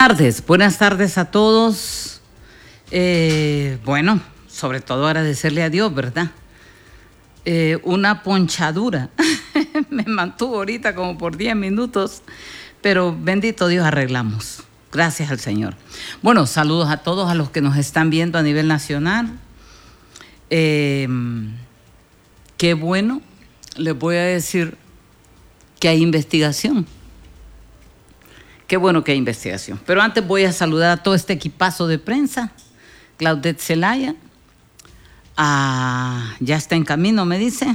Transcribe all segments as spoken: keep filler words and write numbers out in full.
Buenas tardes, buenas tardes a todos. Eh, bueno, sobre todo agradecerle a Dios, ¿verdad? Eh, una ponchadura me mantuvo ahorita como por diez minutos, pero bendito Dios, arreglamos. Gracias al Señor. Bueno, saludos a todos a los que nos están viendo a nivel nacional. Eh, qué bueno, les voy a decir que hay investigación. Qué bueno que hay investigación. Pero antes voy a saludar a todo este equipazo de prensa. Claudette Zelaya, ah, ya está en camino, me dice.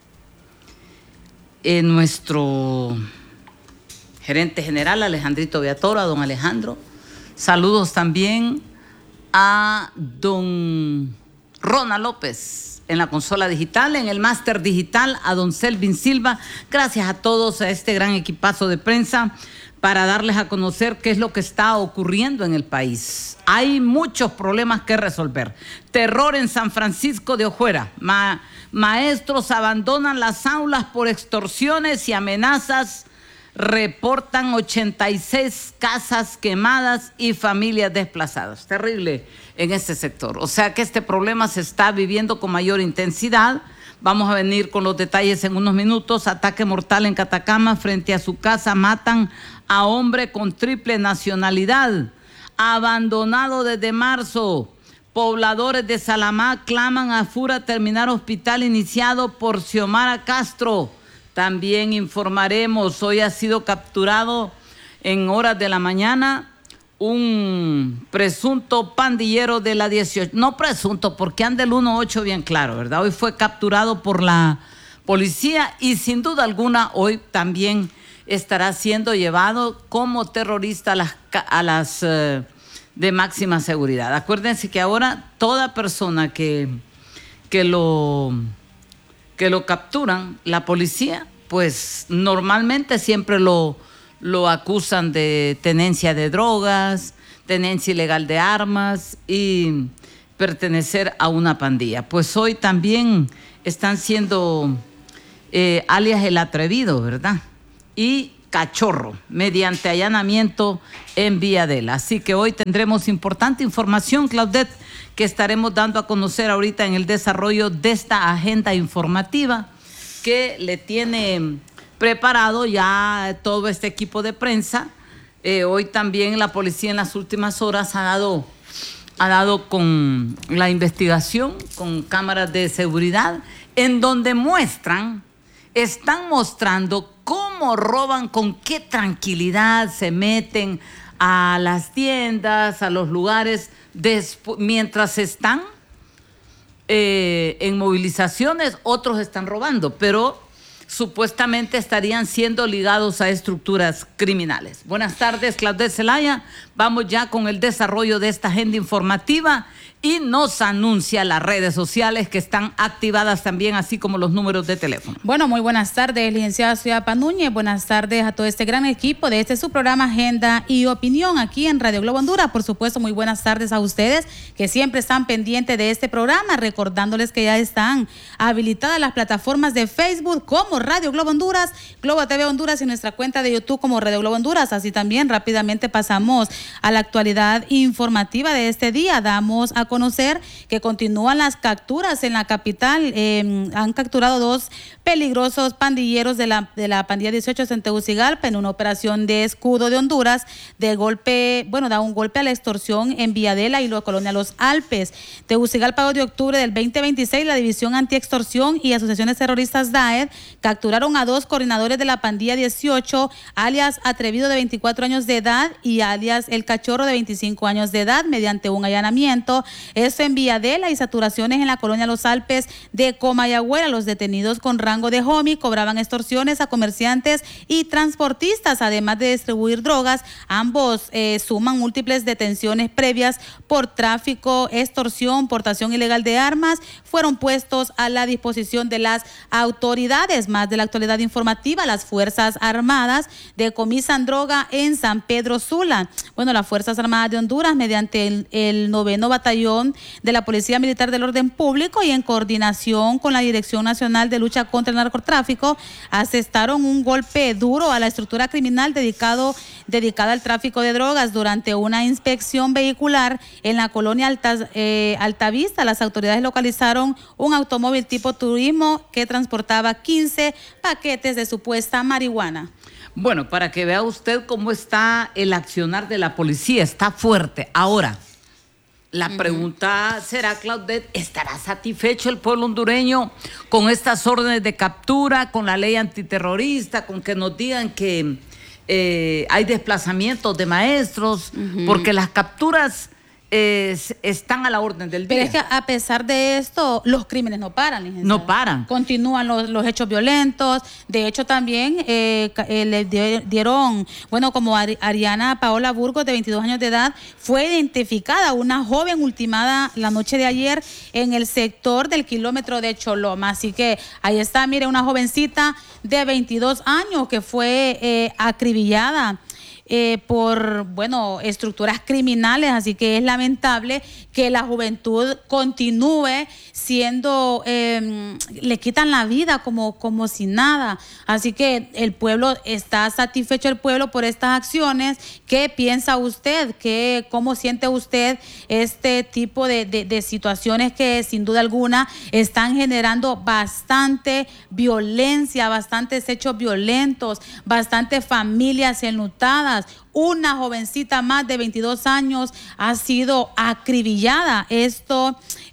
Eh, nuestro gerente general, Alejandrito Beatoro, a don Alejandro. Saludos también a don Ronald López en la consola digital, en el máster digital, a don Selvin Silva. Gracias a todos, a este gran equipazo de prensa, para darles a conocer qué es lo que está ocurriendo en el país. Hay muchos problemas que resolver. Terror en San Francisco de Ojuera. Ma maestros abandonan las aulas por extorsiones y amenazas. Reportan ochenta y seis casas quemadas y familias desplazadas. Terrible en este sector. O sea que este problema se está viviendo con mayor intensidad. Vamos a venir con los detalles en unos minutos. Ataque mortal en Catacama. Frente a su casa matan a hombre con triple nacionalidad. Abandonado desde marzo. Pobladores de Salamá claman a Fura terminar hospital iniciado por Xiomara Castro. También informaremos, hoy ha sido capturado en horas de la mañana un presunto pandillero de la dieciocho, no presunto porque anda el uno ocho bien claro, ¿verdad? Hoy fue capturado por la policía y sin duda alguna hoy también estará siendo llevado como terrorista a las, a las uh, de máxima seguridad. Acuérdense que ahora toda persona que, que lo... que lo capturan, la policía, pues normalmente siempre lo, lo acusan de tenencia de drogas, tenencia ilegal de armas y pertenecer a una pandilla. Pues hoy también están siendo eh, alias El Atrevido, ¿verdad? Y Cachorro, mediante allanamiento en Villadela. Así que hoy tendremos importante información, Claudette, que estaremos dando a conocer ahorita en el desarrollo de esta agenda informativa que le tiene preparado ya todo este equipo de prensa. Eh, hoy también la policía en las últimas horas ha dado, ha dado con la investigación, con cámaras de seguridad, en donde muestran, están mostrando cómo roban, con qué tranquilidad se meten a las tiendas, a los lugares, mientras están eh, en movilizaciones, otros están robando, pero supuestamente estarían siendo ligados a estructuras criminales. Buenas tardes, Claudette Zelaya. Vamos ya con el desarrollo de esta agenda informativa y nos anuncia las redes sociales que están activadas también, así como los números de teléfono. Bueno, muy buenas tardes, licenciada Suyapa Núñez. Buenas tardes a todo este gran equipo de este su programa Agenda y Opinión aquí en Radio Globo Honduras. Por supuesto, muy buenas tardes a ustedes que siempre están pendientes de este programa, recordándoles que ya están habilitadas las plataformas de Facebook como Radio Globo Honduras, Globo T V Honduras y nuestra cuenta de YouTube como Radio Globo Honduras. Así también rápidamente pasamos a la actualidad informativa de este día. Damos a conocer que continúan las capturas en la capital. Eh, han capturado dos peligrosos pandilleros de la, de la pandilla dieciocho en Tegucigalpa en una operación de escudo de Honduras, de golpe, bueno, da un golpe a la extorsión en Villadela y la colonia Los Alpes. Tegucigalpa, dos de octubre del veinte veintiséis, la División Antiextorsión y Asociaciones Terroristas D A E D capturaron a dos coordinadores de la pandilla dieciocho, alias Atrevido de veinticuatro años de edad y alias El Cachorro de veinticinco años de edad mediante un allanamiento. Esto en Villadela y saturaciones en la colonia Los Alpes de Comayagüela. Los detenidos con rango de homie cobraban extorsiones a comerciantes y transportistas, además de distribuir drogas. Ambos eh, suman múltiples detenciones previas por tráfico, extorsión, portación ilegal de armas. Fueron puestos a la disposición de las autoridades. Más de la actualidad informativa, las Fuerzas Armadas decomisan droga en San Pedro Sula. Bueno, las Fuerzas Armadas de Honduras, mediante el, el noveno batallón Investigación de la Policía Militar del Orden Público y en coordinación con la Dirección Nacional de Lucha contra el Narcotráfico, asestaron un golpe duro a la estructura criminal dedicado, dedicada al tráfico de drogas. Durante una inspección vehicular en la colonia Alta, eh, Altavista, las autoridades localizaron un automóvil tipo turismo que transportaba quince paquetes de supuesta marihuana. Bueno, para que vea usted cómo está el accionar de la policía, está fuerte. Ahora, la uh-huh. pregunta será, Claudette, ¿estará satisfecho el pueblo hondureño con estas órdenes de captura, con la ley antiterrorista, con que nos digan que eh, hay desplazamientos de maestros? Uh-huh. Porque las capturas Eh, están a la orden del día. Pero es que a pesar de esto, los crímenes no paran, licenciada. No paran. Continúan los, los hechos violentos. De hecho, también eh, eh, le dieron, bueno, como Ariana Paola Burgos, de veintidós años de edad, fue identificada una joven ultimada la noche de ayer en el sector del kilómetro de Choloma. Así que ahí está, mire, una jovencita de veintidós años que fue eh, acribillada Eh, por, bueno, estructuras criminales, así que es lamentable que la juventud continúe siendo, eh, le quitan la vida como, como si nada, así que el pueblo, está satisfecho el pueblo por estas acciones. ¿Qué piensa usted? ¿Qué, cómo siente usted este tipo de, de, de situaciones que sin duda alguna están generando bastante violencia, bastantes hechos violentos, bastantes familias enlutadas? Una jovencita más de veintidós años ha sido acribillada, esto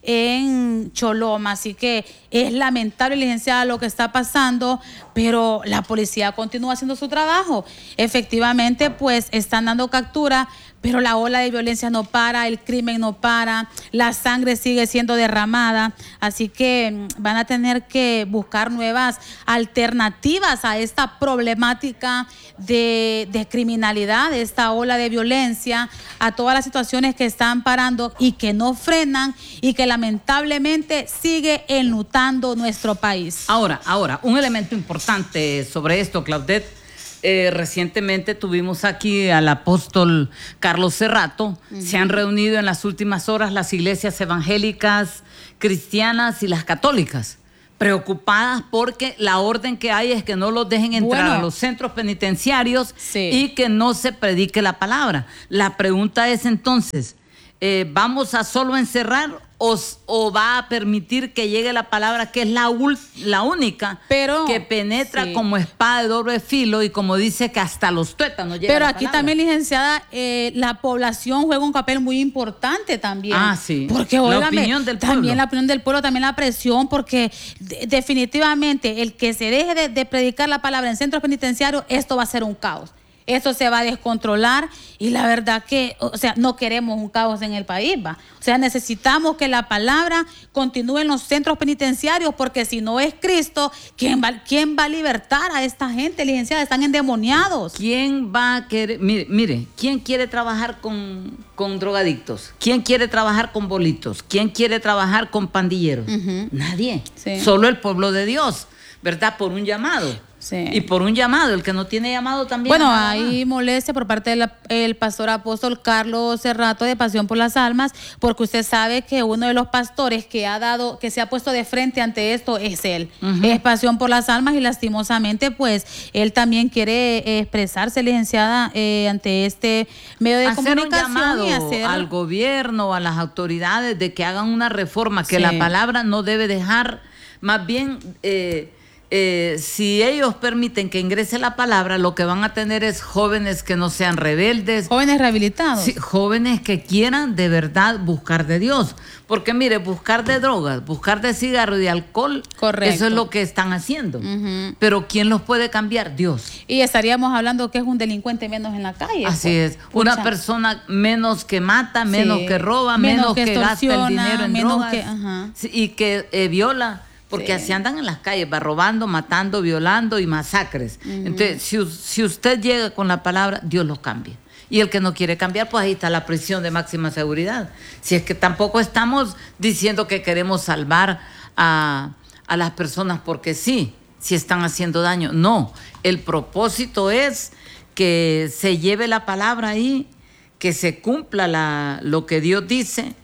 en Choloma, así que es lamentable, licenciada, lo que está pasando, pero la policía continúa haciendo su trabajo. Efectivamente, pues están dando captura, pero la ola de violencia no para, el crimen no para, la sangre sigue siendo derramada, así que van a tener que buscar nuevas alternativas a esta problemática de, de criminalidad, de esta ola de violencia, a todas las situaciones que están parando y que no frenan y que lamentablemente sigue enlutando nuestro país. Ahora, ahora, un elemento importante sobre esto, Claudette. Eh, recientemente tuvimos aquí al apóstol Carlos Cerrato. Uh-huh. Se han reunido en las últimas horas las iglesias evangélicas, cristianas y las católicas, preocupadas porque la orden que hay es que no los dejen entrar bueno, a los centros penitenciarios sí. y que no se predique la palabra. La pregunta es entonces, eh, ¿vamos a solo encerrar o, o va a permitir que llegue la palabra, que es la, ul, la única Pero, que penetra sí. como espada de doble filo y como dice que hasta los tuétanos llega Pero la aquí palabra? También, licenciada, eh, la población juega un papel muy importante también. Ah, sí. Porque, la óigame, opinión del pueblo. También la opinión del pueblo, también la presión, porque de, definitivamente el que se deje de, de predicar la palabra en centros penitenciarios, esto va a ser un caos. Esto se va a descontrolar y la verdad que, o sea, no queremos un caos en el país, ¿va? O sea, necesitamos que la palabra continúe en los centros penitenciarios, porque si no es Cristo, ¿quién va, quién va a libertar a esta gente, licenciada? Están endemoniados. ¿Quién va a querer? Mire, mire ¿quién quiere trabajar con, con drogadictos? ¿Quién quiere trabajar con bolitos? ¿Quién quiere trabajar con pandilleros? Uh-huh. Nadie. Sí. Solo el pueblo de Dios, ¿verdad? Por un llamado. Sí. Y por un llamado, el que no tiene llamado también. Bueno, hay molestia por parte del pastor apóstol Carlos Cerrato de Pasión por las Almas, porque usted sabe que uno de los pastores que ha dado, que se ha puesto de frente ante esto es él. Uh-huh. Es Pasión por las Almas y lastimosamente, pues, él también quiere eh, expresarse, licenciada, eh, ante este medio de hacer comunicación. Un llamado y hacer al gobierno, a las autoridades, de que hagan una reforma, que sí. la palabra no debe dejar, más bien... Eh, Eh, si ellos permiten que ingrese la palabra, lo que van a tener es jóvenes que no sean rebeldes. Jóvenes rehabilitados. Sí, jóvenes que quieran de verdad buscar de Dios. Porque mire, buscar de drogas, buscar de cigarro y de alcohol, correcto, eso es lo que están haciendo. Uh-huh. Pero ¿quién los puede cambiar? Dios. Y estaríamos hablando que es un delincuente menos en la calle. Así pues. es. Pucha. Una persona menos que mata, menos sí. que roba, menos, menos que, que gasta el dinero en menos drogas que, uh-huh. sí, y que eh, viola. Porque sí. así andan en las calles, va robando, matando, violando y masacres. Uh-huh. Entonces, si, si usted llega con la palabra, Dios los cambia. Y el que no quiere cambiar, pues ahí está la prisión de máxima seguridad. Si es que tampoco estamos diciendo que queremos salvar a, a las personas porque sí, si están haciendo daño. No, el propósito es que se lleve la palabra ahí, que se cumpla la, lo que Dios dice,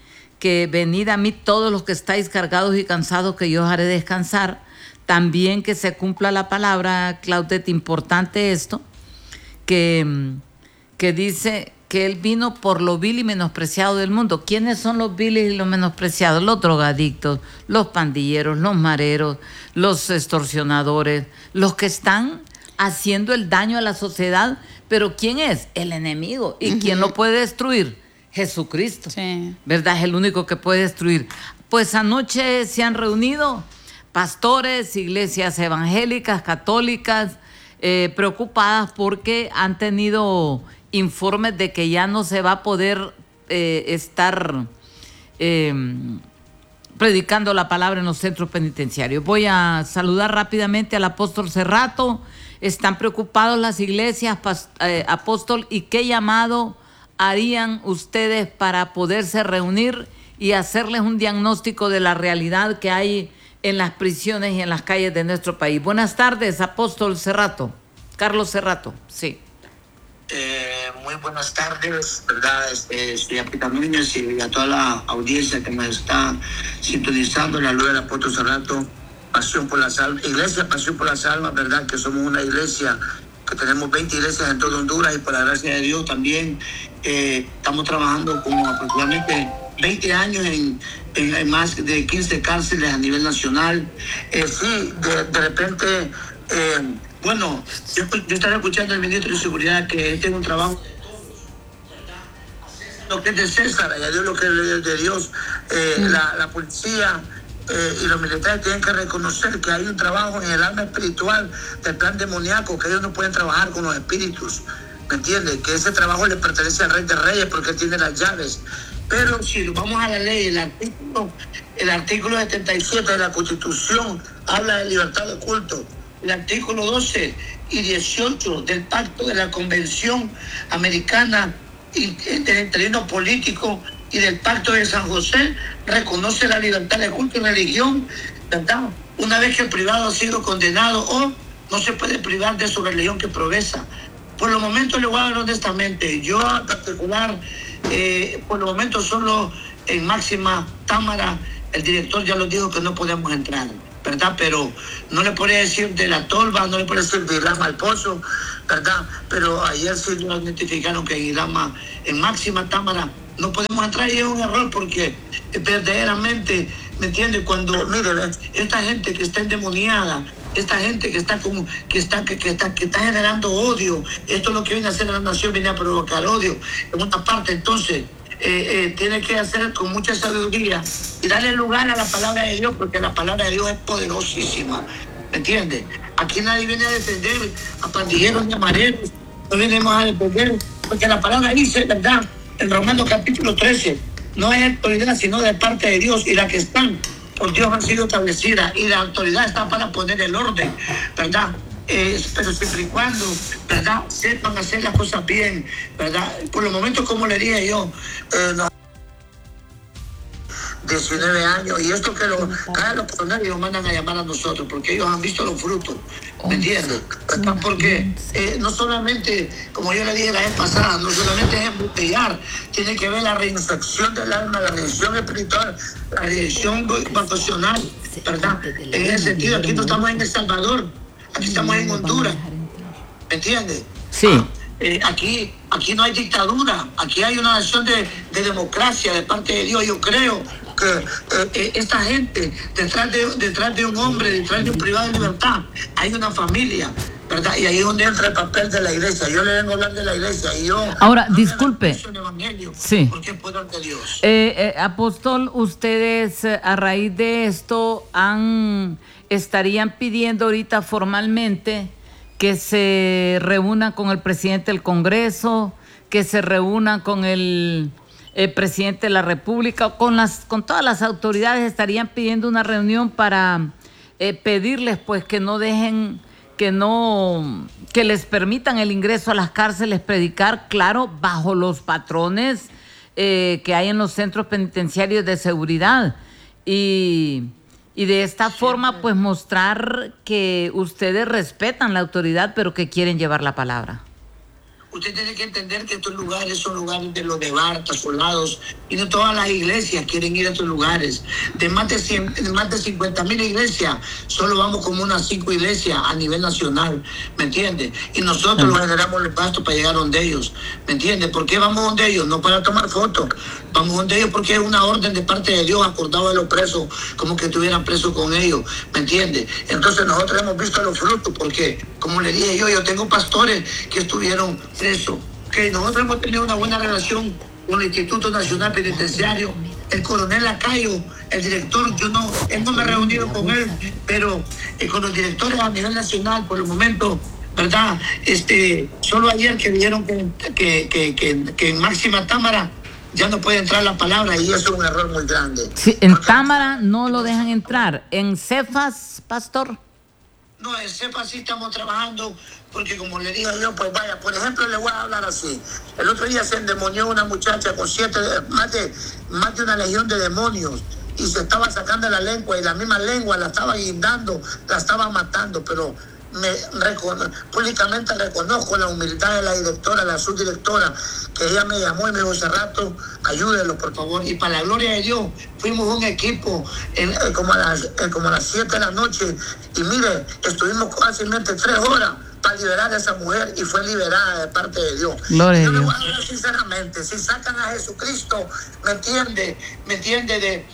que venid a mí todos los que estáis cargados y cansados, que yo os haré descansar. También que se cumpla la palabra, Claudette, importante esto, que, que dice que él vino por lo vil y menospreciado del mundo. ¿Quiénes son los viles y los menospreciados? Los drogadictos, los pandilleros, los mareros, los extorsionadores, los que están haciendo el daño a la sociedad. Pero ¿quién es? El enemigo. ¿Y uh-huh. quién lo puede destruir? Jesucristo. Sí. ¿Verdad? Es el único que puede destruir. Pues anoche se han reunido pastores, iglesias evangélicas, católicas, eh, preocupadas porque han tenido informes de que ya no se va a poder eh, estar eh, predicando la palabra en los centros penitenciarios. Voy a saludar rápidamente al apóstol Cerrato. Están preocupados las iglesias, eh, apóstol, ¿y qué llamado harían ustedes para poderse reunir y hacerles un diagnóstico de la realidad que hay en las prisiones y en las calles de nuestro país? Buenas tardes, apóstol Cerrato. Carlos Cerrato, sí. Eh, muy buenas tardes, ¿verdad? Este, estoy a Peter Núñez y a toda la audiencia que nos está sintonizando en la luz del apóstol Cerrato. Pasión por las almas, Iglesia Pasión por las Almas, ¿verdad? Que somos una iglesia que tenemos veinte iglesias en todo Honduras y por la gracia de Dios también eh, estamos trabajando como aproximadamente veinte años en, en, en más de quince cárceles a nivel nacional. Eh, sí, de, de repente... Eh, Bueno, yo, yo estaba escuchando al ministro de Seguridad que él tiene un trabajo, lo que es de César, y a Dios lo que es de Dios. Eh, mm. la, la policía eh, y los militares tienen que reconocer que hay un trabajo en el alma espiritual del plan demoníaco, que ellos no pueden trabajar con los espíritus, ¿me entiendes? Que ese trabajo le pertenece al Rey de Reyes porque él tiene las llaves. Pero si vamos a la ley, el artículo, el artículo setenta y siete de la Constitución habla de libertad de culto. El artículo doce y dieciocho del Pacto de la Convención Americana del Terreno Político y del Pacto de San José reconoce la libertad de culto y religión, ¿verdad? Una vez que el privado ha sido condenado o no se puede privar de su religión que progresa. Por los momentos le voy a hablar honestamente. Yo en particular, eh, por los momentos solo en Máxima Támara, el director ya lo dijo que no podemos entrar, ¿verdad? Pero no le podría decir de la Tolva, no le podría decir de Irama al Pozo, ¿verdad? Pero ayer sí nos identificaron que en Irama, en Máxima Támara, no podemos entrar y es un error porque verdaderamente, ¿me entiendes? Cuando, mire, esta gente que está endemoniada, esta gente que está como, que está, que, que está, que está generando odio, esto es lo que viene a hacer la nación, viene a provocar odio en una parte, entonces Eh, eh, tiene que hacer con mucha sabiduría y darle lugar a la palabra de Dios, porque la palabra de Dios es poderosísima, ¿me entiendes? Aquí nadie viene a defender a pandilleros ni a mareros, no venimos a defender, porque la palabra dice, ¿verdad? En Romanos capítulo trece, no es autoridad sino de parte de Dios, y la que están por Dios han sido establecidas, y la autoridad está para poner el orden, ¿verdad? Eh, pero siempre y cuando, ¿verdad?, sepan hacer las cosas bien, ¿verdad? Por los momentos, como le dije yo, eh, no, diecinueve años, y esto que lo, cada los personajes los mandan a llamar a nosotros, porque ellos han visto los frutos, ¿me entiendes? Porque eh, no solamente, como yo le dije la vez pasada, no solamente es embotellar, tiene que ver la reinfección del alma, la reinfección espiritual, la reinfección vocacional, ¿verdad? En ese sentido, aquí no estamos en El Salvador, aquí estamos en Honduras, ¿me entiendes? Sí. Ah, eh, aquí, aquí no hay dictadura, aquí hay una nación de, de democracia de parte de Dios. Yo creo que eh, eh, esta gente, detrás de, detrás de un hombre, detrás de un privado de libertad, hay una familia, ¿verdad? Y ahí es donde entra el papel de la iglesia. Yo le vengo a hablar de la iglesia y yo... Ahora, disculpe. Sí. Porque es poder de Dios. Eh, eh, apóstol, ustedes eh, a raíz de esto han... estarían pidiendo ahorita formalmente que se reúnan con el presidente del Congreso, que se reúnan con el, el presidente de la República, con las con todas las autoridades, estarían pidiendo una reunión para eh, pedirles pues que no dejen, que no, que les permitan el ingreso a las cárceles, predicar, claro, bajo los patrones eh, que hay en los centros penitenciarios de seguridad. Y... Y de esta forma, pues, mostrar que ustedes respetan la autoridad, pero que quieren llevar la palabra. Usted tiene que entender que estos lugares son lugares de los de Barta, Solados, y no todas las iglesias quieren ir a estos lugares. De más de, cien, de más de cincuenta mil iglesias, solo vamos como unas cinco iglesias a nivel nacional, ¿me entiende? Y nosotros uh-huh. generamos los gastos para llegar donde ellos, ¿me entiende? ¿Por qué vamos donde ellos? No para tomar fotos, vamos donde ellos porque es una orden de parte de Dios acordado de los presos, como que estuvieran presos con ellos, ¿me entiende? Entonces nosotros hemos visto los frutos, porque, como le dije yo, yo tengo pastores que estuvieron presos, que nosotros hemos tenido una buena relación con el Instituto Nacional Penitenciario, el coronel Lacayo, el director, yo no, él no me he reunido con él, pero eh, con los directores a nivel nacional, por el momento, ¿verdad? Este, solo ayer que dijeron que, que, que, que, que en Máxima Támara ya no puede entrar la palabra, y eso es un error muy grande. Sí, en porque Támara no lo dejan entrar. ¿En Cefas, pastor? No, en Cefas sí estamos trabajando, porque como le digo yo, pues vaya, por ejemplo, le voy a hablar así. El otro día se endemonió una muchacha con siete, más de, más de una legión de demonios, y se estaba sacando la lengua, y la misma lengua la estaba guindando, la estaba matando, pero me recono- públicamente reconozco la humildad de la directora, la subdirectora, que ella me llamó y me dijo, hace rato, ayúdenlo por favor, y para la gloria de Dios fuimos un equipo en, en, como a las en, como a las siete de la noche, y mire, estuvimos fácilmente tres horas para liberar a esa mujer, y fue liberada de parte de Dios. Gloria y yo a le Dios. voy a decir sinceramente, si sacan a Jesucristo, ¿me entiende? ¿Me entiende? De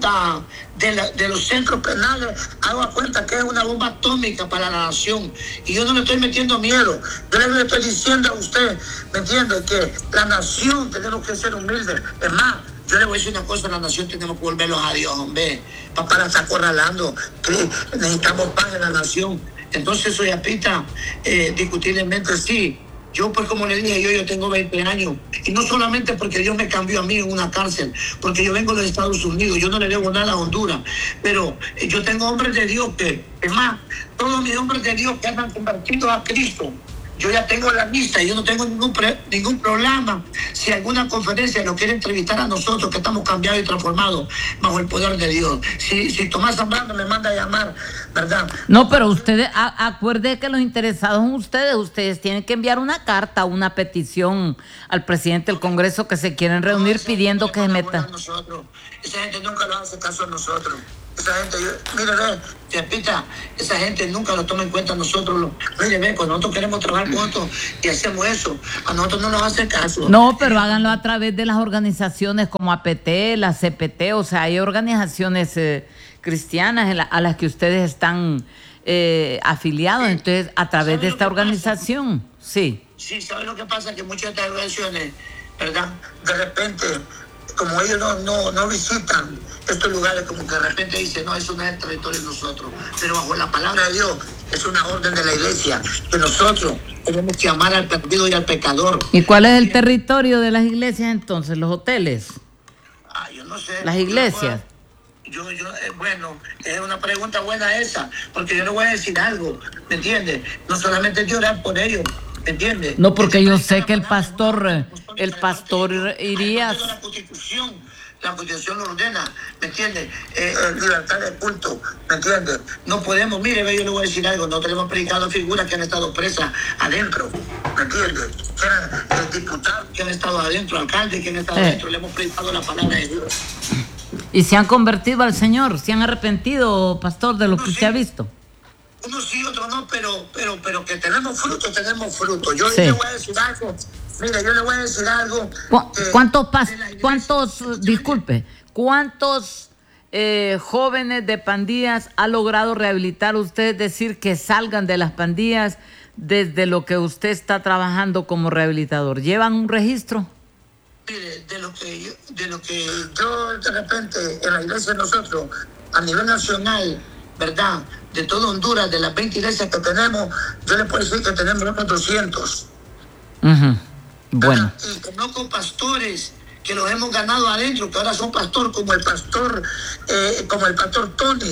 De, la, de los centros penales, hago cuenta que es una bomba atómica para la nación, y yo no le estoy metiendo miedo, yo le estoy diciendo a usted, ¿me entiende? Que la nación tenemos que ser humildes. Es más, yo le voy a decir una cosa, la nación tenemos que volverlos a Dios, hombre, para, para estar acorralando, que necesitamos paz en la nación. Entonces, soy apita, eh, discutiblemente sí. Yo, pues como le dije, yo, yo tengo veinte años, y no solamente porque Dios me cambió a mí en una cárcel, porque yo vengo de Estados Unidos, yo no le debo nada a Honduras, pero eh, yo tengo hombres de Dios que, es más, todos mis hombres de Dios que andan convertidos a Cristo, yo ya tengo la lista, y yo no tengo ningún pre, ningún problema. Si alguna conferencia nos quiere entrevistar a nosotros, que estamos cambiados y transformados bajo el poder de Dios. Si, si Tomás Zambrano me manda a llamar, ¿verdad? No, pero ustedes, a, acuerde que los interesados son ustedes. Ustedes tienen que enviar una carta, una petición al presidente del Congreso que se quieren reunir no, pidiendo que se meta. Esa gente nunca lo hace caso a nosotros. Esa gente, yo, mire, ve, Tepita, esa gente nunca lo toma en cuenta a nosotros. Lo, mire, ve, cuando nosotros queremos trabajar juntos y hacemos eso, a nosotros no nos hace caso. No, pero háganlo a través de las organizaciones como A P T, la C P T, o sea, hay organizaciones eh, cristianas la, a las que ustedes están eh, afiliados, sí. Entonces, a través de esta organización, pasa? sí. Sí, ¿sabes lo que pasa? Que muchas de estas organizaciones, ¿verdad? De repente, como ellos no, no, no visitan estos lugares, como que de repente dicen, no, eso no es el territorio de nosotros, pero bajo la palabra de Dios es una orden de la iglesia, que nosotros tenemos que amar al perdido y al pecador. ¿Y cuál es el territorio de las iglesias entonces? ¿Los hoteles? Ah, yo no sé. ¿Las iglesias? Yo, yo, eh, bueno, es una pregunta buena esa, porque yo le voy a decir algo, ¿me entiendes? No solamente llorar por ellos, ¿me entiendes? No, porque yo sé que el pastor, el pastor iría... La Constitución, la Constitución lo ordena, ¿me entiendes? Eh, eh, libertad de culto, ¿me entiendes? No podemos, mire, yo le voy a decir algo, nosotros hemos predicado figuras que han estado presas adentro, ¿me entiendes? Eh, diputados que han estado adentro, alcaldes que han estado eh. adentro, le hemos predicado la palabra de Dios. ¿Y se han convertido al Señor? ¿Se han arrepentido, pastor, de lo no, que usted sí. ha visto? Unos sí, otros no, pero, pero, pero que tenemos fruto, tenemos fruto. Yo sí. le voy a decir algo. Mira, yo le voy a decir algo. ¿Cu ¿Cuántos, eh, cuántos disculpe, cuántos eh, jóvenes de pandillas ha logrado rehabilitar usted, decir que salgan de las pandillas desde lo que usted está trabajando como rehabilitador? ¿Llevan un registro? Mire, de lo que yo, de lo que yo de repente en la iglesia nosotros, a nivel nacional, ¿verdad? De todo Honduras, de las veinte iglesias que tenemos, yo le puedo decir que tenemos unos doscientos. Uh-huh. Bueno. Y conozco pastores que los hemos ganado adentro, que ahora son pastor, como el pastor, eh, como el pastor Tony,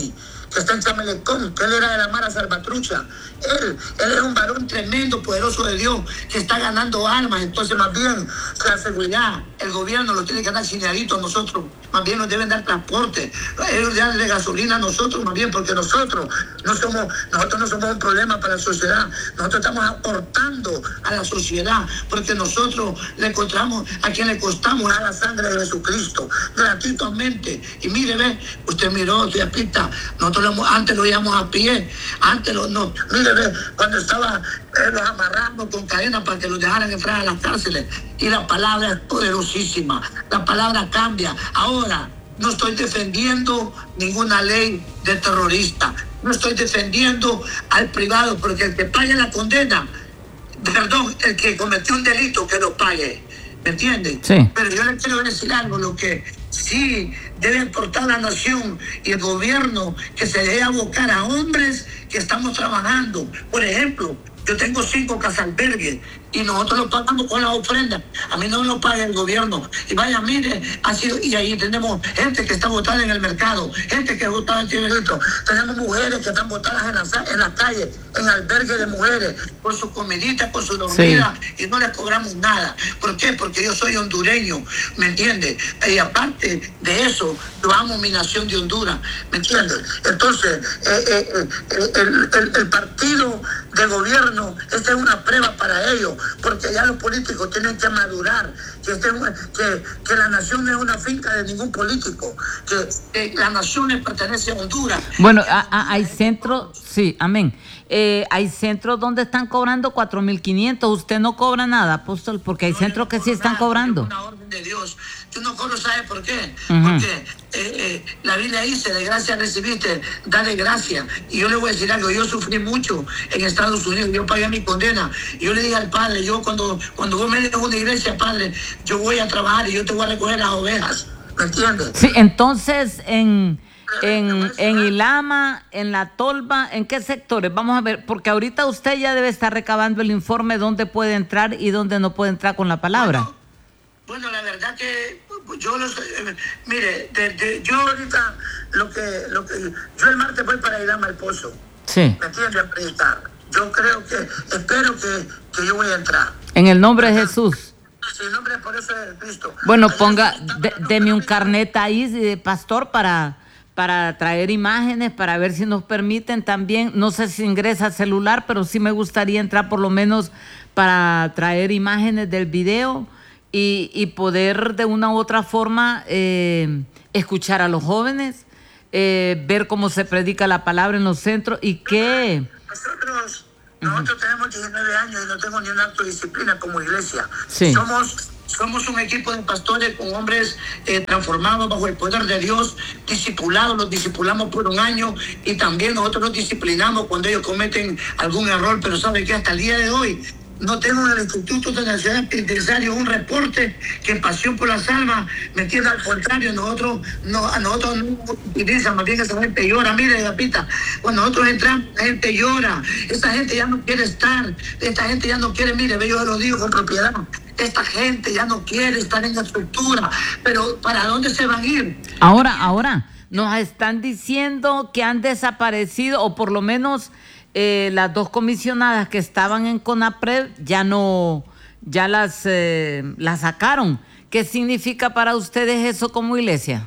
que está en Chamelecón, que él era de la Mara Salvatrucha. Él, él es un varón tremendo, poderoso de Dios, que está ganando almas. Entonces, más bien, la seguridad, el gobierno lo tiene que dar cineadito a nosotros. Más bien nos deben dar transporte. Ellos dan de gasolina a nosotros, más bien, porque nosotros no somos, nosotros no somos un problema para la sociedad. Nosotros estamos aportando a la sociedad, porque nosotros le encontramos a quien le costamos a la sangre de Jesucristo, gratuitamente. Y mire, ve, usted miró, tía Pita, nosotros lo, antes lo íbamos a pie, antes lo, no, mire, ve, cuando estaba eh, los amarrando con cadenas para que los dejaran entrar a las cárceles, y la palabra es poderosísima, la palabra cambia. Ahora, no estoy defendiendo ninguna ley de terrorista, no estoy defendiendo al privado, porque el que pague la condena, perdón, el que cometió un delito, que lo pague, ¿me entienden? Sí. Pero yo le quiero decir algo, lo que sí debe importar la nación y el gobierno, que se debe abocar a hombres que estamos trabajando. Por ejemplo, yo tengo cinco casalbergues y nosotros lo pagamos con la ofrenda. A mí no me lo paga el gobierno. Y vaya, mire, ha sido, y ahí tenemos gente que está botada en el mercado, gente que es botada en Tiberito. Tenemos mujeres que están botadas en las en la calle, en albergues de mujeres, por su comidita, por su dormida, sí. Y no les cobramos nada. ¿Por qué? Porque yo soy hondureño, ¿me entiendes? Y aparte de eso, yo amo mi nación de Honduras, ¿me entiendes? Entonces, eh, eh, eh, el, el, el partido de gobierno, esta es una prueba para ellos, porque ya los políticos tienen que madurar, que, este, que, que la nación no es una finca de ningún político, que eh, la nación le pertenece a Honduras. Bueno, a, a, hay centros, sí, amén. Eh, hay centros donde están cobrando cuatro mil quinientos. Usted no cobra nada, apóstol, porque hay no, centros que sí están nada, cobrando. Una orden de Dios. Yo no cobro, ¿sabe por qué? Uh-huh. Porque eh, eh, la Biblia dice, de gracia recibiste, dale gracia. Y yo le voy a decir algo, yo sufrí mucho en Estados Unidos, yo pagué mi condena. Y yo le dije al padre, yo cuando, cuando vos me dejas una iglesia, padre, yo voy a trabajar y yo te voy a recoger las ovejas. ¿Me entiendes? Sí, entonces en... En, en Ilama, en La Tolva, ¿en qué sectores? Vamos a ver, porque ahorita usted ya debe estar recabando el informe dónde puede entrar y dónde no puede entrar con la palabra. Bueno, bueno la verdad que yo lo sé, mire, de, de, yo ahorita lo que, lo que, yo el martes voy para Ilama al Pozo. Sí. ¿Me entiende? A predicar. Yo creo que, espero que, que yo voy a entrar. En el nombre de Jesús. Sí, el nombre por eso es Cristo. Bueno, ahí ponga, de, deme un carnet ahí, de pastor, para... para traer imágenes, para ver si nos permiten también, no sé si ingresa al celular, pero sí me gustaría entrar por lo menos para traer imágenes del video y, y poder de una u otra forma eh, escuchar a los jóvenes, eh, ver cómo se predica la palabra en los centros y qué... Nosotros, nosotros uh-huh. tenemos diecinueve años y no tengo ni un acto de disciplina como iglesia. Sí. Somos... Somos un equipo de pastores con hombres eh, transformados bajo el poder de Dios, discipulados, los discipulamos por un año y también nosotros los disciplinamos cuando ellos cometen algún error, pero ¿sabe qué? Hasta el día de hoy no tengo en el Instituto Nacional Penitenciario un reporte que en Pasión por las Almas, me entiende, al contrario, nosotros no, a nosotros no utilizan, más bien esa gente llora, mire, Gapita, cuando nosotros entramos, la gente llora, esa gente ya no quiere estar, esta gente ya no quiere, mire, yo se lo digo con propiedad, esta gente ya no quiere estar en la estructura, pero ¿para dónde se van a ir? Ahora, ahora, nos están diciendo que han desaparecido, o por lo menos... Eh, las dos comisionadas que estaban en CONAPRED ya no, ya las, eh, las sacaron. ¿Qué significa para ustedes eso como iglesia?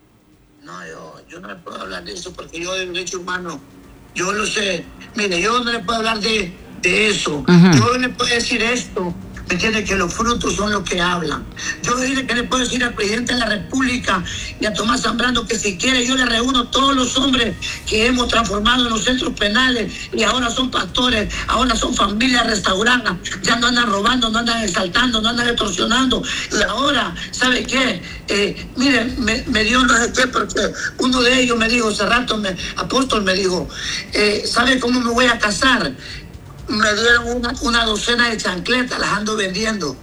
No, yo, yo no le puedo hablar de eso porque yo de derecho humano, yo lo sé. Mire, yo no le puedo hablar de, de eso. Uh-huh. Yo le puedo decir esto. ¿Me entiende? Que los frutos son los que hablan. Yo le, que le puedo decir al presidente de la República y a Tomás Zambrano que si quiere yo le reúno todos los hombres que hemos transformado en los centros penales y ahora son pastores, ahora son familias restauradas, ya no andan robando, no andan exaltando, no andan extorsionando. Y ahora, ¿sabe qué? Eh, miren, me, me dio no sé qué, porque uno de ellos me dijo, hace rato, me, apóstol me dijo, eh, ¿sabe cómo me voy a casar? Me dieron una, una docena de chancletas, las ando vendiendo.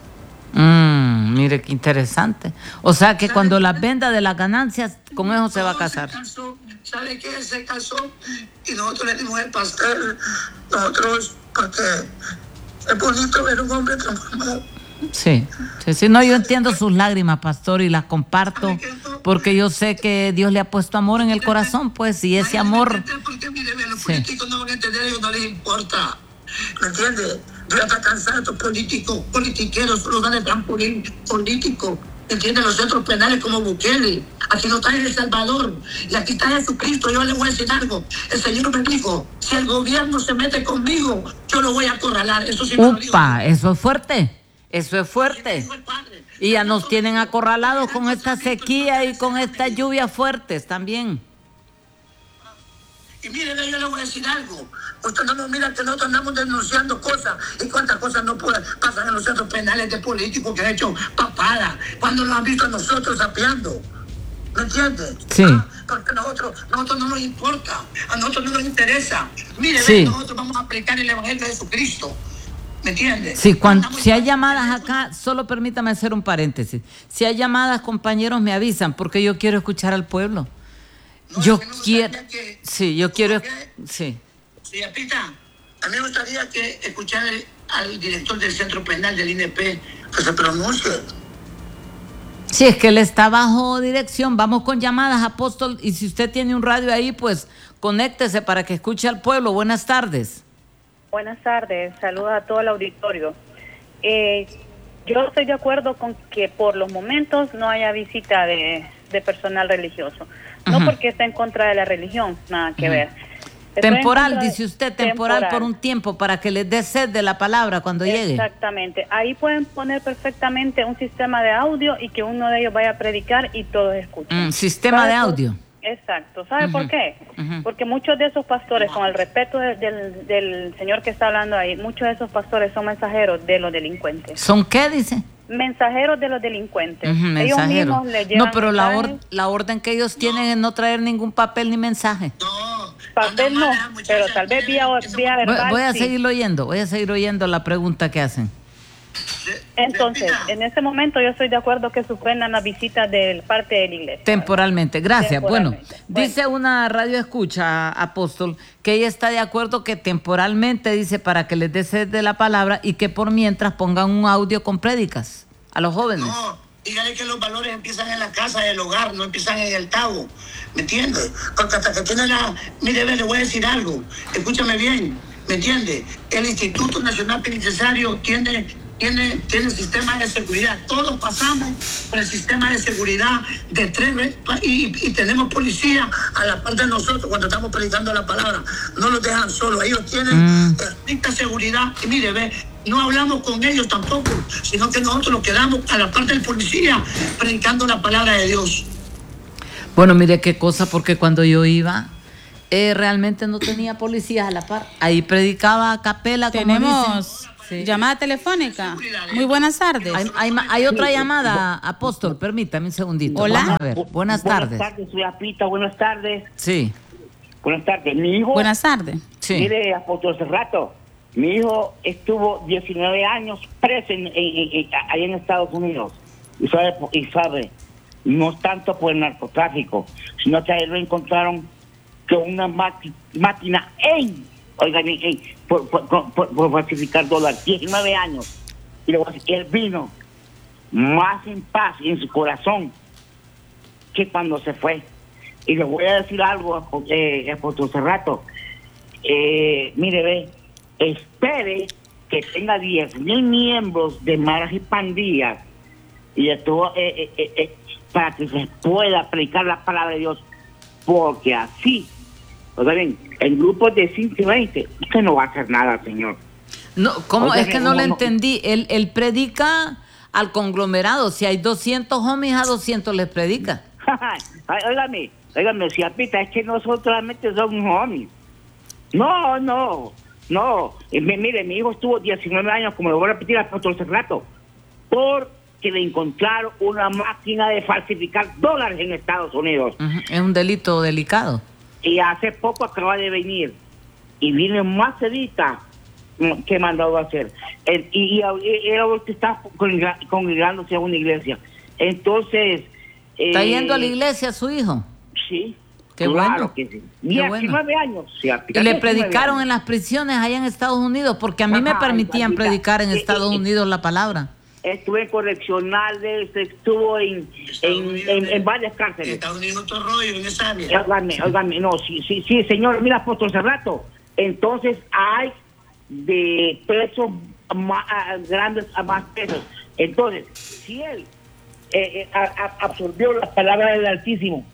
Mm, mire qué interesante. O sea que cuando las venda de las ganancias, con eso se va a casar. Se casó, ¿sabe qué? Se casó y nosotros le dimos el pastel. Nosotros, porque es bonito ver un hombre transformado. Sí, sí, sí, no, yo entiendo sus lágrimas, pastor, y las comparto. porque yo sé que Dios le ha puesto amor en el corazón, pues, y ese amor... Porque mire, los sí. políticos no van a entender, a ellos no les importa. ¿Me entiendes? Dios está cansado de estos políticos, politiqueros, solo dan el trampolín político. ¿Me entiendes? Los centros penales como Bukele. Aquí no está en El Salvador. Y aquí está Jesucristo. Yo le voy a decir algo. El Señor me dijo, si el gobierno se mete conmigo, yo lo voy a acorralar. Eso sí me lo dijo. Upa, eso es fuerte. Eso es fuerte. Y ya nos tienen acorralados con esta sequía y con estas lluvias fuertes también. Y miren, yo le voy a decir algo. Usted no nos mira que nosotros andamos denunciando cosas. ¿Y cuántas cosas no pasan en los centros penales de políticos que han hecho papada? Cuando nos han visto a nosotros sapeando. ¿Me entiendes? Sí. Ah, porque nosotros, nosotros no nos importa. A nosotros no nos interesa. Mire, sí. ven, nosotros vamos a predicar el Evangelio de Jesucristo. ¿Me entiendes? Sí, cuando, si hay llamadas acá, solo permítame hacer un paréntesis. Si hay llamadas, compañeros, me avisan, porque yo quiero escuchar al pueblo. No, yo que no quiero... que, sí, yo quiero... que, sí. Sí, Pita, a mí me gustaría que escuchar el, al director del centro penal del I N P que se pronuncie. Sí, es que él está bajo dirección. Vamos con llamadas, Apóstol, y si usted tiene un radio ahí, pues conéctese para que escuche al pueblo. Buenas tardes. Buenas tardes, saludos a todo el auditorio. Eh, yo estoy de acuerdo con que por los momentos no haya visita de, de personal religioso. No uh-huh. porque esté en contra de la religión, nada que uh-huh. ver. Estoy temporal, dice usted, temporal, temporal por un tiempo, para que les dé sed de la palabra cuando llegue. Exactamente. Ahí pueden poner perfectamente un sistema de audio y que uno de ellos vaya a predicar y todos escuchen. Mm, sistema de audio. Exacto. ¿Sabe uh-huh. por qué? Uh-huh. Porque muchos de esos pastores, con el respeto de, del, del señor que está hablando ahí, muchos de esos pastores son mensajeros de los delincuentes. ¿Son qué, dice? Mensajeros de los delincuentes. Uh-huh, ellos mismos le llevan no, pero la, or, mensajes. la orden que ellos tienen es no traer ningún papel ni mensaje. No, papel no, pero tal vez vía, vía verbal. Voy, voy a sí. seguir oyendo, voy a seguir oyendo la pregunta que hacen. Entonces, en ese momento yo estoy de acuerdo que suspendan las visitas de parte de la iglesia. Temporalmente, gracias. Temporalmente. Bueno, bueno, dice una radio escucha, Apóstol, que ella está de acuerdo que temporalmente, dice, para que les dé sed de la palabra y que por mientras pongan un audio con prédicas a los jóvenes. No, dígale que los valores empiezan en la casa, en el hogar, no empiezan en el tabo. ¿Me entiendes? Porque hasta que tiene la... Mire, le voy a decir algo. Escúchame bien. ¿Me entiendes? El Instituto Nacional Penitenciario tiene... Tiene, tiene sistema de seguridad. Todos pasamos por el sistema de seguridad de tres y, y tenemos policía a la par de nosotros cuando estamos predicando la palabra. No los dejan solos. Ellos tienen estricta mm. seguridad. Y mire, ve, no hablamos con ellos tampoco, sino que nosotros nos quedamos a la par del policía predicando la palabra de Dios. Bueno, mire qué cosa, porque cuando yo iba... Eh, realmente no tenía policías a la par. Ahí predicaba a capela. Tenemos sí. llamada telefónica. Muy buenas tardes. Hay, hay, hay otra llamada, Apóstol, permítame un segundito. Hola. Vamos a ver. Buenas, buenas tardes. Buenas tardes, soy Apita, buenas tardes. Sí. Buenas tardes. Mi hijo... Buenas tardes. Sí. Mire, Apóstol, hace rato, mi hijo estuvo diecinueve años preso en, en, en, ahí en Estados Unidos. Y sabe, y sabe, no tanto por el narcotráfico, sino que ahí lo encontraron con una máquina en, oigan, en, por, por, por, por falsificar dólares, diecinueve años. Y luego él vino más en paz en su corazón que cuando se fue. Y le voy a decir algo, eh, por hace rato. Eh, mire, ve, espere que tenga diez mil miembros de maras y pandillas y de todo, eh, eh, eh, para que se pueda predicar la palabra de Dios. Porque así, o sea bien, en grupos de cinco y veinte, usted no va a hacer nada, señor. No, ¿cómo? O sea, es que no, no le no, entendí. Él, él predica al conglomerado. Si hay doscientos homies, a doscientos les predica. Óigame, óigame, si Apita, es que no solamente somos homies. No, no, no. Mire, mi hijo estuvo diecinueve años, como lo voy a repetir a todo ese rato, porque le encontraron una máquina de falsificar dólares en Estados Unidos. Uh-huh. Es un delito delicado. Y hace poco acaba de venir y viene más cerita que mandado a hacer. El, y, y, y él está congregándose a una iglesia. Entonces... ¿Está eh, yendo a la iglesia su hijo? Sí. Qué claro bueno. Que sí. diecinueve bueno. años. Sí, y le predicaron años. En las prisiones allá en Estados Unidos, porque a mí Ajá, me permitían predicar en Estados Unidos la palabra. estuvo en correccionales, estuvo en, en, en, en varias cárceles. Estados Unidos otro rollo en esa área. Óigame, óigame, no, sí, sí, sí, señor, mira, apóstol Cerrato. Entonces hay de pesos más grandes a más pesos. Entonces, si él eh, eh, a, a, absorbió la palabra del Altísimo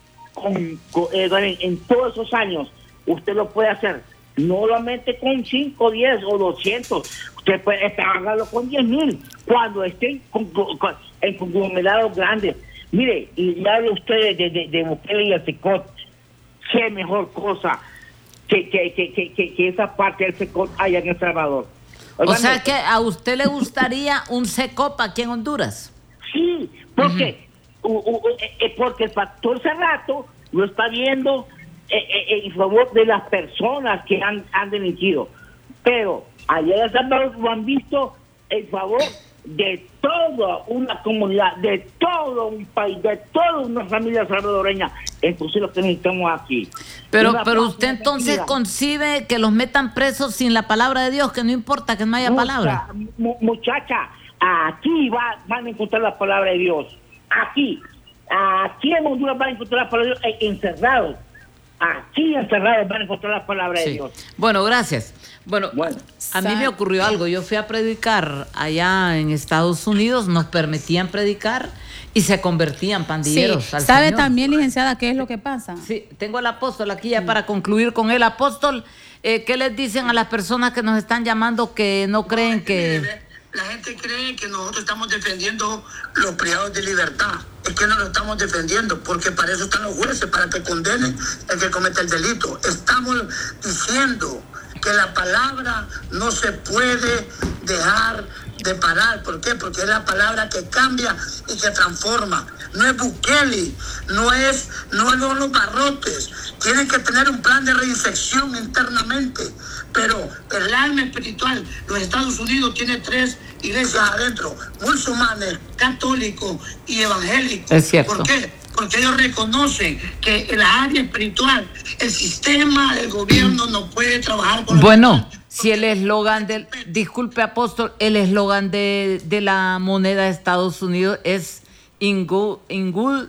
con, con, eh, en, en todos esos años, usted lo puede hacer. No solamente con cinco, diez o doscientos, usted puede pagarlo con diez mil cuando estén con, con, con, en conglomerados grandes. Mire, y habla usted de, de, de Bukele y el Secot, qué mejor cosa que, que, que, que, que, que esa parte del Secot haya en El Salvador. Oigan, o sea que a usted le gustaría un Secop aquí en Honduras. Sí, porque, uh -huh. uh, uh, eh, porque el pastor Cerrato lo está viendo Eh, eh, en favor de las personas que han, han delinquido, pero allá en El Salvador lo han visto en favor de toda una comunidad, de todo un país, de toda una familia salvadoreña. Entonces lo que necesitamos aquí. Pero, pero usted entonces concibe que los metan presos sin la palabra de Dios, que no importa que no haya Mucha, palabra. Mu muchacha, aquí va, van a encontrar la palabra de Dios. Aquí, aquí en Honduras van a encontrar la palabra de Dios encerrados. Aquí encerrados van a encontrar la palabra sí. de Dios. Bueno, gracias. Bueno, bueno, a mí me ocurrió algo. Yo fui a predicar allá en Estados Unidos, nos permitían predicar y se convertían pandilleros. Sí. Al ¿Sabe Señor. también, licenciada, qué es lo que pasa? Sí, tengo al apóstol aquí ya sí. para concluir con él. Apóstol, eh, ¿qué les dicen a las personas que nos están llamando que no creen que... La gente cree que nosotros estamos defendiendo los privados de libertad. Es que no lo estamos defendiendo, porque para eso están los jueces, para que condenen el que cometa el delito. Estamos diciendo que la palabra no se puede dejar de parar. ¿Por qué? Porque es la palabra que cambia y que transforma. No es Bukele, no es, no es los barrotes. Tienen que tener un plan de reinfección internamente. Pero el alma espiritual, los Estados Unidos tiene tres iglesias adentro, musulmanes, católicos y evangélicos. Es cierto. ¿Por qué? Porque ellos reconocen que en la área espiritual el sistema del gobierno no puede trabajar con... Bueno, si el eslogan del... Disculpe, apóstol, el eslogan de, de la moneda de Estados Unidos es in good, in good,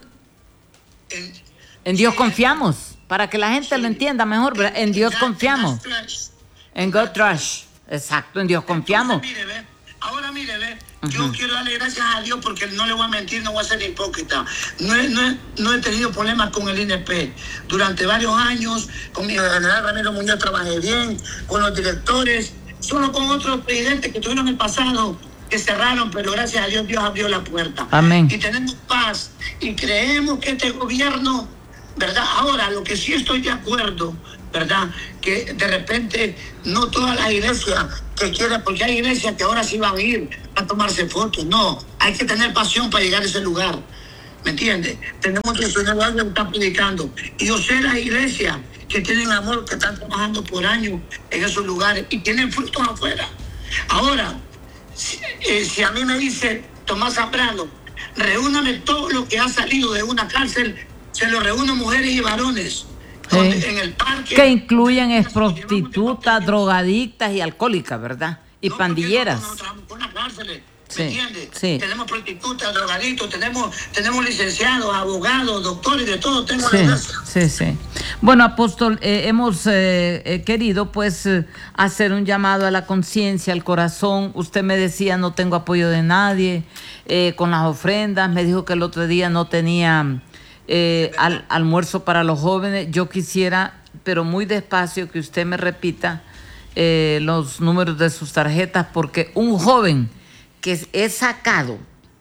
en, en Dios confiamos, para que la gente sí. lo entienda mejor, ¿verdad? En Dios confiamos. En God Trust. Exacto, en Dios confiamos. Entonces, mire, ve, ahora mire, ve, uh-huh. yo quiero darle gracias a Dios porque no le voy a mentir, no voy a ser hipócrita. No he, no he, no he tenido problemas con el I N E P. Durante varios años, con mi general Ramiro Muñoz trabajé bien, con los directores, solo con otros presidentes que tuvieron en el pasado, que cerraron, pero gracias a Dios, Dios abrió la puerta. Amén. Y tenemos paz y creemos que este gobierno, ¿verdad? Ahora, lo que sí estoy de acuerdo, ¿verdad? Que de repente no todas las iglesias que quieran, porque hay iglesias que ahora sí van a ir a tomarse fotos. No, hay que tener pasión para llegar a ese lugar. ¿Me entiendes? Tenemos que soñar algo que están predicando. Y yo sé las iglesias que tienen amor, que están trabajando por años en esos lugares y tienen frutos afuera. Ahora, si, eh, si a mí me dice Tomás Zambrano, reúname todo lo que ha salido de una cárcel, se lo reúno mujeres y varones. Sí. En el parque, que incluyen es prostitutas, drogadictas y alcohólicas, ¿verdad? Y no, pandilleras. No, no, no, con las cárceles, sí, ¿me entiendes? Sí. Tenemos prostitutas, drogadictos, tenemos, tenemos licenciados, abogados, doctores, de todo. Tengo sí, la sí, sí. Bueno, apóstol, eh, hemos eh, eh, querido pues eh, hacer un llamado a la conciencia, al corazón. Usted me decía, no tengo apoyo de nadie eh, con las ofrendas. Me dijo que el otro día no tenía... Eh, al, almuerzo para los jóvenes. Yo quisiera, pero muy despacio, que usted me repita eh, los números de sus tarjetas, porque un joven que es sacado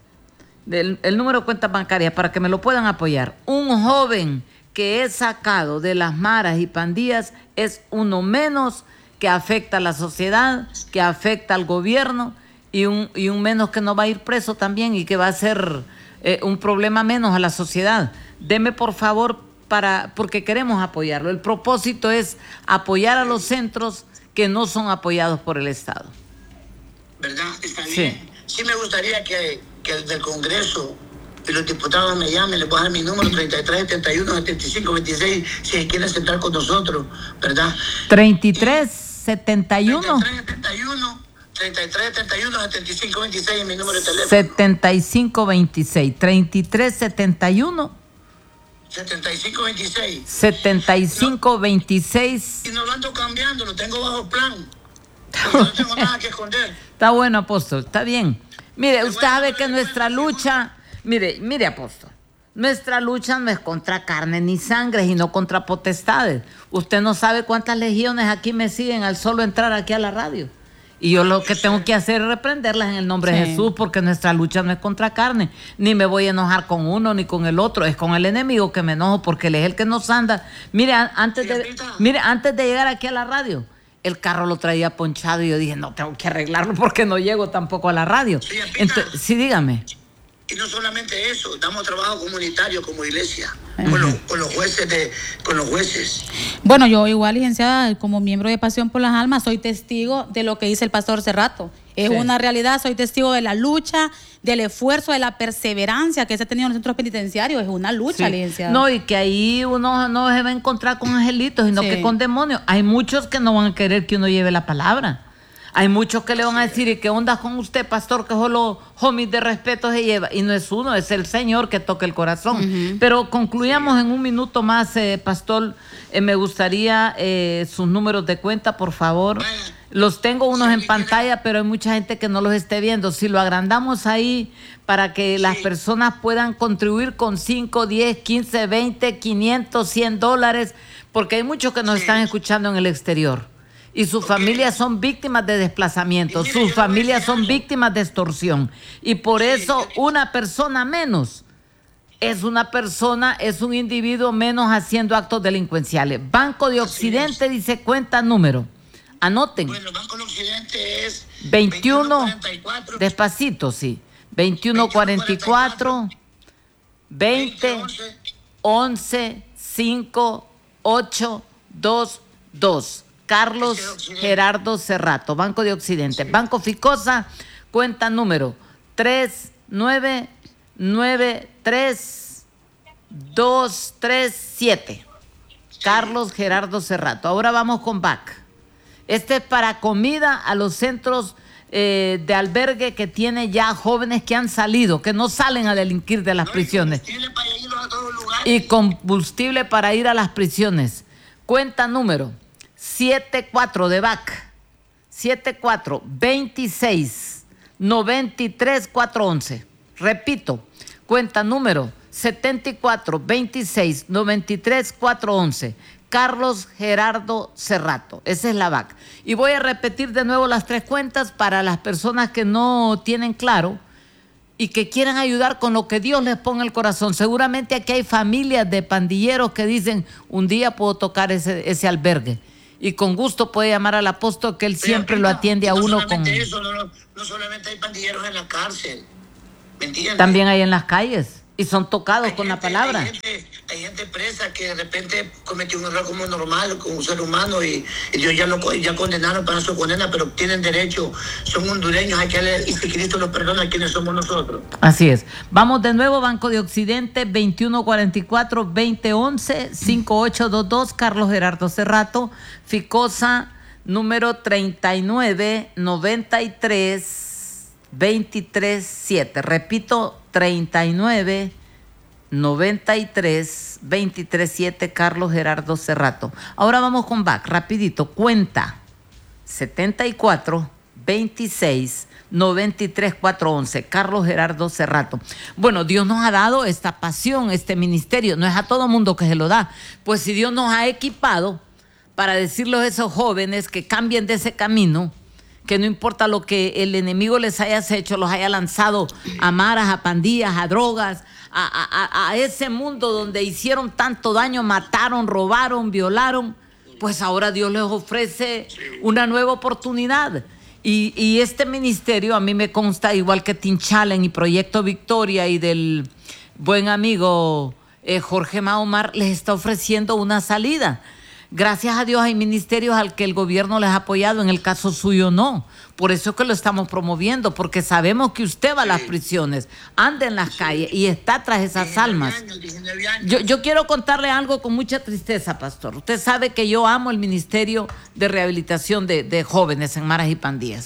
del el número de cuenta bancaria para que me lo puedan apoyar, un joven que es sacado de las maras y pandillas es uno menos que afecta a la sociedad, que afecta al gobierno, y un, y un menos que no va a ir preso también y que va a ser eh, un problema menos a la sociedad. Deme por favor, para porque queremos apoyarlo. El propósito es apoyar a los centros que no son apoyados por el Estado. ¿Verdad? Está bien. Sí, sí me gustaría que, que el del Congreso y los diputados me llamen, les voy a dar mi número treinta y tres setenta y uno setenta y cinco veintiséis si quieren sentar con nosotros, ¿verdad? treinta y tres setenta y uno treinta y tres setenta y uno treinta y tres setenta y uno setenta y cinco veintiséis es mi número de teléfono. setenta y cinco veintiséis, treinta y tres setenta y uno setenta y cinco veintiséis. setenta y cinco veintiséis. Y no lo ando cambiando, lo tengo bajo plan. Porque no tengo nada que esconder. Está bueno, apóstol, está bien. Mire, usted sabe que nuestra lucha, mire, mire, apóstol, nuestra lucha no es contra carne ni sangre, sino contra potestades. Usted no sabe cuántas legiones aquí me siguen al solo entrar aquí a la radio. Y yo lo que tengo que hacer es reprenderlas en el nombre sí. de Jesús, porque nuestra lucha no es contra carne. Ni me voy a enojar con uno ni con el otro. Es con el enemigo que me enojo, porque él es el que nos anda. Mire, antes de, mire, antes de llegar aquí a la radio, el carro lo traía ponchado y yo dije, no, tengo que arreglarlo porque no llego tampoco a la radio. Sí, Entonces, sí, dígame. Y no solamente eso, damos trabajo comunitario como iglesia, con los, con los jueces de, con los jueces. Bueno, yo igual, licenciada, como miembro de Pasión por las Almas, soy testigo de lo que dice el pastor Cerrato. Es sí. una realidad, soy testigo de la lucha, del esfuerzo, de la perseverancia que se ha tenido en los centros penitenciarios. Es una lucha, sí. licenciada. No, y que ahí uno no se va a encontrar con angelitos, sino sí. que con demonios. Hay muchos que no van a querer que uno lleve la palabra. Hay muchos que le van a decir, ¿y qué onda con usted, pastor? Que solo homies de respeto se lleva. Y no es uno, es el Señor que toca el corazón. Uh-huh. Pero concluyamos en un minuto más, eh, pastor. Eh, me gustaría eh, sus números de cuenta, por favor. Los tengo unos en pantalla, pero hay mucha gente que no los esté viendo. Si lo agrandamos ahí para que las personas puedan contribuir con cinco, diez, quince, veinte, quinientos, cien dólares, porque hay muchos que nos están escuchando en el exterior. Y sus okay. familias son víctimas de desplazamiento, mire, sus familias son víctimas de extorsión. Y por sí, eso una persona menos es una persona, es un individuo menos haciendo actos delincuenciales. Banco de Occidente dice cuenta número. Anoten. Bueno, Banco de Occidente es veintiuno, veintiuno cuarenta y cuatro. Despacito, sí. veintiuno cuarenta y cuatro, veinte, once, cinco, ocho, dos, dos. Carlos Gerardo Cerrato, Banco de Occidente. Sí. Banco Ficosa, cuenta número tres nueve nueve tres dos tres siete. Sí. Carlos Gerardo Cerrato. Ahora vamos con B A C. Este es para comida a los centros eh, de albergue que tiene ya jóvenes que han salido, que no salen a delinquir de las no, prisiones. Y combustible para ir a todos lugares. Y combustible para ir a las prisiones. Cuenta número setenta y cuatro de B A C, setenta y cuatro, veintiséis, noventa y tres, cuatrocientos once. Repito, cuenta número setenta y cuatro, veintiséis, noventa y tres, cuatrocientos once. Carlos Gerardo Cerrato, esa es la B A C. Y voy a repetir de nuevo las tres cuentas para las personas que no tienen claro y que quieran ayudar con lo que Dios les ponga el corazón. Seguramente aquí hay familias de pandilleros que dicen, un día puedo tocar ese, ese albergue. Y con gusto puede llamar al apóstol, que él Pero siempre lo atiende a no uno con... Eso, no, no, no solamente hay pandilleros en la cárcel, ¿me entiendes? También hay en las calles, y son tocados hay con gente, la palabra. Hay gente, hay gente presa que de repente cometió un error como normal, como un ser humano, y, y Dios ya lo ya condenaron para su condena, pero tienen derecho, son hondureños, hay que leer, y si Cristo los perdona, ¿quiénes somos nosotros? Así es. Vamos de nuevo, Banco de Occidente, veintiuno cuarenta y cuatro, veinte once, cincuenta y ocho veintidós, Carlos Gerardo Cerrato. Ficosa, número treinta y nueve, noventa y tres, veintitrés, siete. Repito, treinta y nueve, noventa y tres, veintitrés, siete, Carlos Gerardo Cerrato. Ahora vamos con B A C, rapidito. Cuenta setenta y cuatro, veintiséis, noventa y tres, cuatrocientos once, Carlos Gerardo Cerrato. Bueno, Dios nos ha dado esta pasión, este ministerio. No es a todo mundo que se lo da. Pues si Dios nos ha equipado para decirles a esos jóvenes que cambien de ese camino, que no importa lo que el enemigo les haya hecho, los haya lanzado a maras, a pandillas, a drogas, a, a, a ese mundo donde hicieron tanto daño, mataron, robaron, violaron, pues ahora Dios les ofrece una nueva oportunidad. Y, y este ministerio a mí me consta, igual que Teen Challenge y Proyecto Victoria y del buen amigo eh, Jorge Maomar, les está ofreciendo una salida. Gracias a Dios hay ministerios al que el gobierno les ha apoyado, en el caso suyo no. Por eso es que lo estamos promoviendo, porque sabemos que usted va a las prisiones, anda en las sí. calles y está tras esas almas. Años, yo, yo quiero contarle algo con mucha tristeza, pastor. Usted sabe que yo amo el ministerio de rehabilitación de, de jóvenes en maras y pandillas.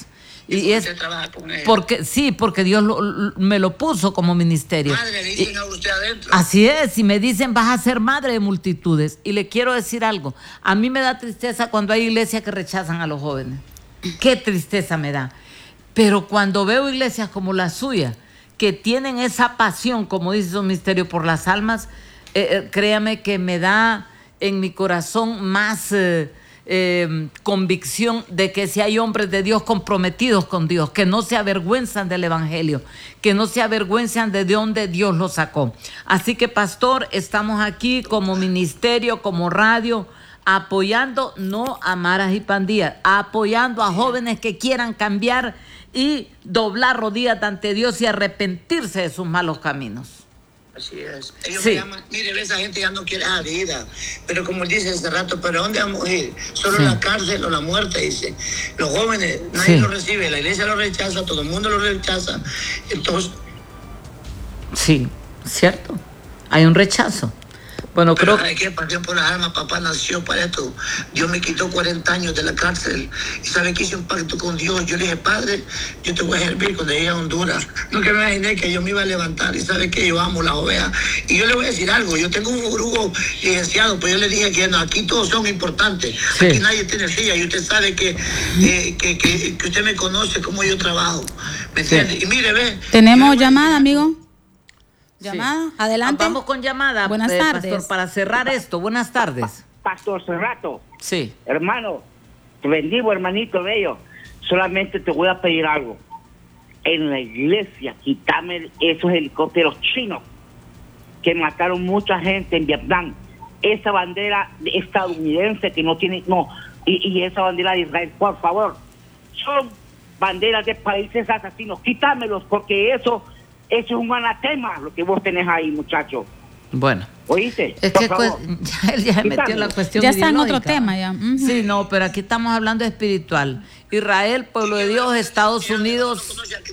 Y es porque sí, porque Dios lo, lo, me lo puso como ministerio. Madre, le dicen y, a usted adentro. Así es, y me dicen vas a ser madre de multitudes. Y le quiero decir algo, a mí me da tristeza cuando hay iglesias que rechazan a los jóvenes. Qué tristeza me da. Pero cuando veo iglesias como la suya, que tienen esa pasión, como dice su ministerio, por las almas, eh, eh, créame que me da en mi corazón más... Eh, Eh, convicción de que si hay hombres de Dios comprometidos con Dios, que no se avergüenzan del evangelio, que no se avergüenzan de dónde Dios los sacó. Así que, pastor, estamos aquí como ministerio, como radio, apoyando no a maras y pandillas, apoyando a jóvenes que quieran cambiar y doblar rodillas ante Dios y arrepentirse de sus malos caminos. Así es. Ellos sí. me llaman, mire, esa gente ya no quiere la vida. Pero como él dice hace rato, ¿pero dónde vamos a ir? Solo sí. la cárcel o la muerte, dice. Los jóvenes, nadie sí. los recibe, la iglesia los rechaza, todo el mundo los rechaza. Entonces... Sí, cierto. Hay un rechazo. Bueno, pero creo hay que pasión por las almas, papá nació para esto. Dios me quitó cuarenta años de la cárcel y sabe que hice un pacto con Dios. Yo le dije, Padre, yo te voy a servir cuando llegue a Honduras. Nunca me imaginé que yo me iba a levantar y sabe que yo amo las ovejas. Y yo le voy a decir algo, yo tengo un grupo licenciado, pero yo le dije que no, aquí todos son importantes. Sí. Aquí nadie tiene silla y usted sabe que, eh, que, que, que usted me conoce cómo yo trabajo. ¿Me entiende? Sí. Y mire, ve. ¿Tenemos llamada, amigo? Llamada, sí. Adelante. Vamos con llamada. Buenas eh, tardes. Pastor, para cerrar esto. Buenas tardes. Pastor Cerrato. Sí. Hermano, te bendigo, hermanito bello. Solamente te voy a pedir algo. En la iglesia, quítame esos helicópteros chinos que mataron mucha gente en Vietnam. Esa bandera estadounidense que no tiene, no, y, y esa bandera de Israel, por favor. Son banderas de países asesinos. Quítamelos, porque eso... Eso es un anatema lo que vos tenés ahí, muchacho. Bueno. ¿Oíste? Es Por que favor. ya él ya se metió en la cuestión ya está en otro ideológica. tema ya. Uh-huh. Sí, no, pero aquí estamos hablando espiritual. Israel, pueblo de Dios, Estados Unidos.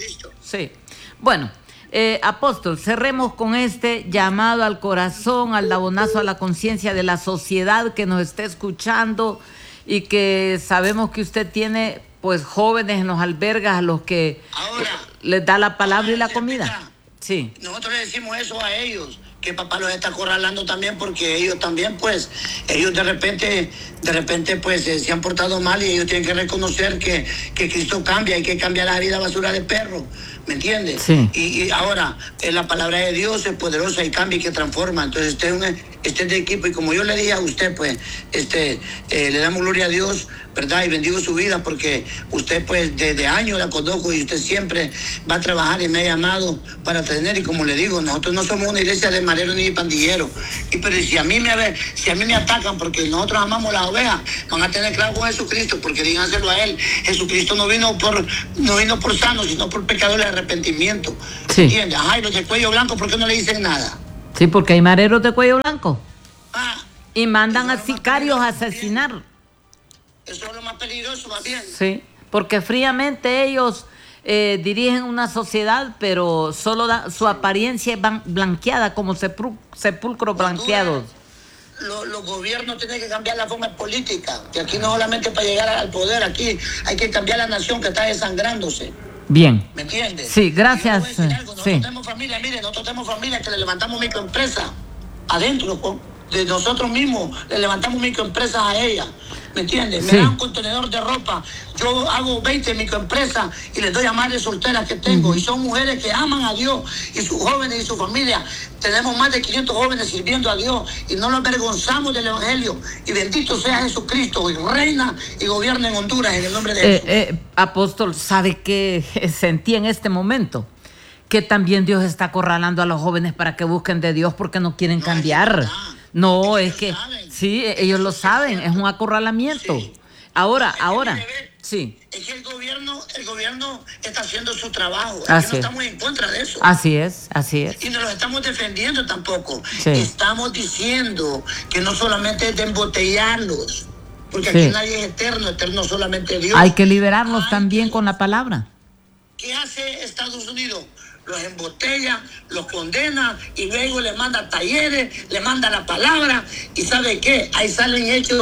Sí. Bueno, eh, apóstol, cerremos con este llamado al corazón, al dabonazo a la conciencia de la sociedad que nos está escuchando y que sabemos que usted tiene pues jóvenes en los albergues a los que ahora les da la palabra y la comida. Sí. Nosotros le decimos eso a ellos, que papá los está acorralando también, porque ellos también, pues, ellos de repente, de repente, pues, se han portado mal y ellos tienen que reconocer que, que Cristo cambia, hay que cambiar la herida basura de perro, ¿me entiendes? Sí. Y, y ahora, eh, la palabra de Dios es poderosa y cambia y que transforma. Entonces, este es un, este es de equipo, y como yo le dije a usted, pues, este, eh, le damos gloria a Dios, ¿verdad? Y bendigo su vida, porque usted, pues, desde años la conozco y usted siempre va a trabajar y me ha llamado para tener. Y como le digo, nosotros no somos una iglesia de mareros ni de pandilleros. Y pero si a mí me si a mí me atacan porque nosotros amamos las ovejas, van a tener claro con Jesucristo, porque díganselo a él. Jesucristo no vino por no vino por sanos, sino por pecadores de arrepentimiento. Sí. ¿Entiendes? Ay, los de cuello blanco, ¿por qué no le dicen nada? Sí, porque hay mareros de cuello blanco. Ah, y mandan a sicarios a asesinar. Eso es lo más peligroso, más bien. Sí, porque fríamente ellos eh, dirigen una sociedad, pero solo da, su apariencia es blanqueada, como sepul sepulcros blanqueados. Los, los gobiernos tienen que cambiar la forma política, que aquí no solamente para llegar al poder, aquí hay que cambiar la nación que está desangrándose. Bien. ¿Me entiendes? Sí, gracias. Nosotros sí. tenemos familia, mire, nosotros tenemos familia que le levantamos microempresas adentro, de nosotros mismos, le levantamos microempresas a ella. ¿Me entiendes? Sí. Me dan un contenedor de ropa. Yo hago veinte microempresas y les doy a madres solteras que tengo. Uh-huh. Y son mujeres que aman a Dios y sus jóvenes y su familia. Tenemos más de quinientos jóvenes sirviendo a Dios y no nos avergonzamos del Evangelio. Y bendito sea Jesucristo, y reina y gobierna en Honduras en el nombre de eh, Jesús. Eh, apóstol, ¿sabe qué sentí en este momento? Que también Dios está acorralando a los jóvenes para que busquen de Dios porque no quieren no, cambiar. Es no, es, es que, saben. sí, ellos lo saben, es un acorralamiento. Sí. Ahora, es ahora, que, sí. Es que el gobierno, el gobierno está haciendo su trabajo. Así es que no estamos en contra de eso. Así es, así es. Y no lo estamos defendiendo tampoco. Sí. Estamos diciendo que no solamente es de embotellarlos, porque sí. aquí nadie es eterno, eterno solamente Dios. Hay que liberarlos Hay que... también con la palabra. ¿Qué hace Estados Unidos? Los embotella, los condena y luego le manda talleres, le manda la palabra y ¿sabe qué? Ahí salen hechos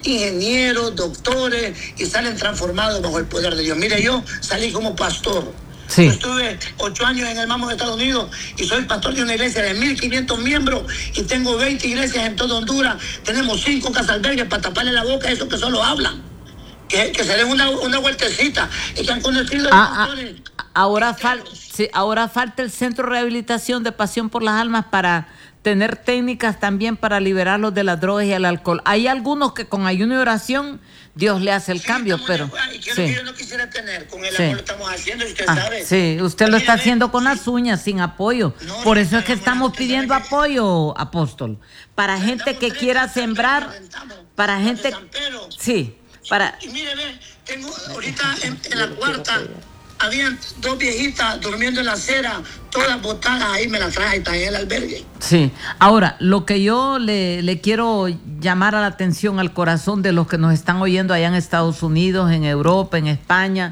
ingenieros, doctores, y salen transformados bajo el poder de Dios. Mire, yo salí como pastor. Sí. Yo estuve ocho años en el Mamo de Estados Unidos y soy pastor de una iglesia de mil quinientos miembros y tengo veinte iglesias en toda Honduras. Tenemos cinco casas albergues para taparle la boca a esos que solo hablan. Que, que se den una, una vueltecita y que han conocido Ah, ah, pastores. ahora, fal sí, ahora falta el Centro de Rehabilitación de Pasión por las Almas para tener técnicas también para liberarlos de las drogas y el alcohol. Hay algunos que con ayuno y oración Dios le hace el Sí, cambio, estamos pero... de acuerdo, y que es sí. lo que yo no quisiera tener, con el Sí. amor lo estamos haciendo y usted Ah, sabe. sí, usted lo Mire, está ve, haciendo con sí. las uñas, sin apoyo. No, Por no, eso es que no, no, estamos usted sabe pidiendo que- apoyo, apóstol. Para gente Rentamos que tres quiera casas, sembrar, rentamos, para las de gente... San Pedro. Sí, para... Y mire, ve, tengo ahorita en, en la cuarta, habían dos viejitas durmiendo en la acera, todas botadas ahí, me las traje, están en el albergue. Sí, ahora, lo que yo le, le quiero llamar a la atención al corazón de los que nos están oyendo allá en Estados Unidos, en Europa, en España,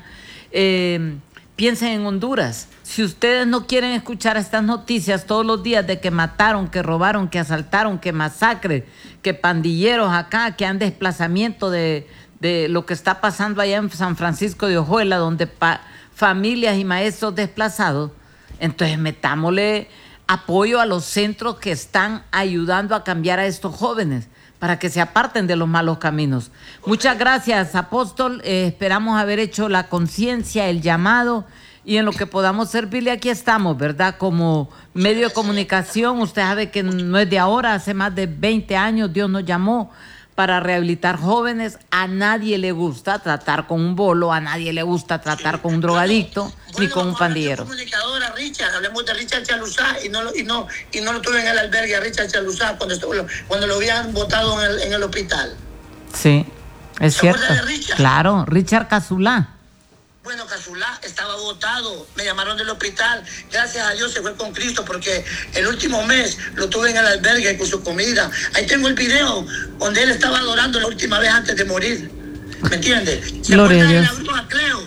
eh, piensen en Honduras. Si ustedes no quieren escuchar estas noticias todos los días de que mataron, que robaron, que asaltaron, que masacre, que pandilleros acá, que han desplazamiento de, de lo que está pasando allá en San Francisco de Ojuela, donde pa familias y maestros desplazados, entonces metámosle apoyo a los centros que están ayudando a cambiar a estos jóvenes para que se aparten de los malos caminos. Muchas gracias, apóstol. Eh, esperamos haber hecho la conciencia, el llamado, y en lo que podamos servirle aquí estamos, ¿verdad? Como medio de comunicación, usted sabe que no es de ahora, hace más de veinte años Dios nos llamó para rehabilitar jóvenes. A nadie le gusta tratar con un bolo, a nadie le gusta tratar con un drogadicto, Bueno, ni bueno, con un pandillero. comunicadora Richard, hablemos de Richard Chaluzá y no lo, y no y no lo tuve en el albergue a Richard Chaluzá cuando estuvo, cuando lo habían botado en el, en el hospital. Sí, es ¿Se cierto. acuerda de Richard? Claro, Richard Cazulá. Bueno, Cazulá estaba botado, me llamaron del hospital, gracias a Dios se fue con Cristo porque el último mes lo tuve en el albergue con su comida. Ahí tengo el video donde él estaba adorando la última vez antes de morir. ¿Me entiende? ¿Se Gloria a acuerda de Dios. la bruja Cleo?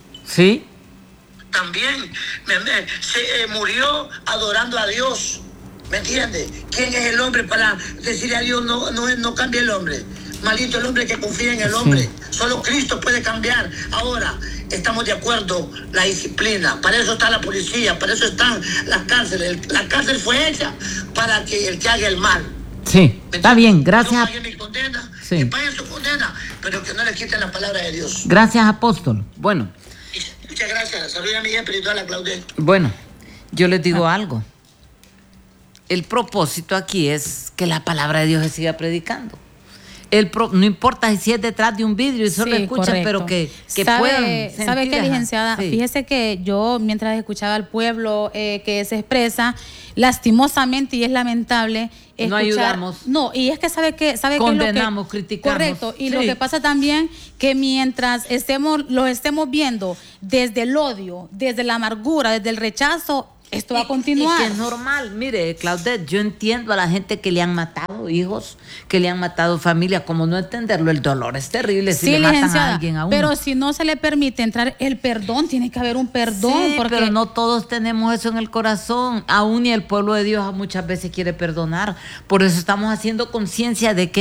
Sí, También me- me- se eh, murió adorando a Dios. ¿Me entiende? ¿Quién es el hombre para decirle a Dios no, no, no cambie el hombre? Maldito el hombre que confía en el Sí. hombre. Solo Cristo puede cambiar. Ahora, estamos de acuerdo, la disciplina. Para eso está la policía, para eso están las cárceles. La cárcel fue hecha para que el que haga el mal. sí, ¿me está entiende? bien, No gracias. paguen mi condena, Sí. que paguen su condena, pero que no le quiten la palabra de Dios. Gracias, apóstol. Bueno, Muchas gracias. Saludos a mi hija espiritual, a Claudette. bueno, yo les digo algo. El propósito aquí es que la palabra de Dios se siga predicando. El pro, no importa si es detrás de un vidrio y solo Sí, escuchan, correcto. pero que, que ¿Sabe, puedan ¿Sabe sentir, qué, ajá? licenciada? Sí. Fíjese que yo, mientras escuchaba al pueblo eh, que se expresa, lastimosamente, y es lamentable, No escuchar... ayudamos. No, y es que sabe que... Sabe qué es lo que- Condenamos, criticamos. Correcto, y Sí. lo que pasa también, que mientras estemos, los estemos viendo desde el odio, desde la amargura, desde el rechazo, esto va a continuar. Y que es normal. Mire, Claudette, yo entiendo a la gente que le han matado hijos, que le han matado familia, como no entenderlo, el dolor es terrible si Sí, le matan a licenciada, alguien a uno. pero si no se le permite entrar el perdón, tiene que haber un perdón. Sí, porque pero no todos tenemos eso en el corazón. Aún y el pueblo de Dios muchas veces quiere perdonar. Por eso estamos haciendo conciencia de que